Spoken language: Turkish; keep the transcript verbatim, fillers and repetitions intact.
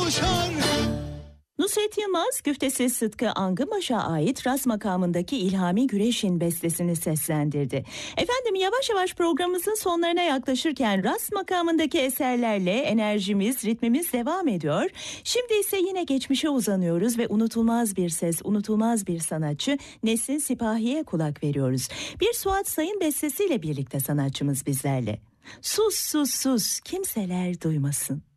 coşar. Nusret Yılmaz, güftesiz Sıtkı Angımaş'a ait Ras makamındaki İlhami Güreş'in bestesini seslendirdi. Efendim, yavaş yavaş programımızın sonlarına yaklaşırken Ras makamındaki eserlerle enerjimiz, ritmimiz devam ediyor. Şimdi ise yine geçmişe uzanıyoruz ve unutulmaz bir ses, unutulmaz bir sanatçı Nesin Sipahi'ye kulak veriyoruz. Bir Suat Sayın bestesiyle birlikte sanatçımız bizlerle. Sus sus sus, kimseler duymasın.